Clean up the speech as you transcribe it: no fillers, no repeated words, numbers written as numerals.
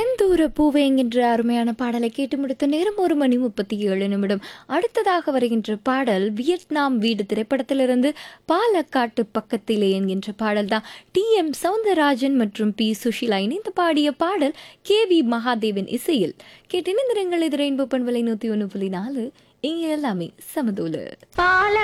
செந்தூர பூவே என்கின்ற அருமையான பாடலை கேட்டு முடித்த நேரம் 1:37. அடுத்ததாக வருகின்ற பாடல் வியட்நாம் வீடு திரைப்படத்திலிருந்து பாலக்காட்டு பக்கத்திலே என்கின்ற பாடல் தான். டி.எம். சவுந்தரராஜன் மற்றும் பி. சுஷிலா இணைந்து பாடிய பாடல். கே.வி. மகாதேவன் இசையில் கேட்டு இணைந்திருங்கள். இது ரெயின்போ பண்பலை 101.4. இங்கே எல்லாமே சமதூளு.